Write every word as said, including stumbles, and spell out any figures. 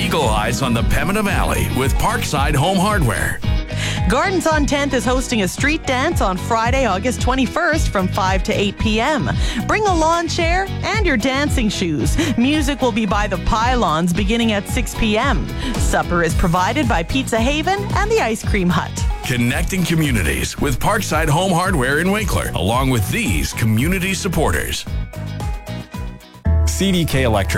Eagle Eyes on the Pembina Valley with Parkside Home Hardware. Gardens on tenth is hosting a street dance on Friday, August twenty-first from five to eight p.m. Bring a lawn chair and your dancing shoes. Music will be by the Pylons beginning at six p.m. Supper is provided by Pizza Haven and the Ice Cream Hut. Connecting communities with Parkside Home Hardware in Winkler, along with these community supporters. C D K Electric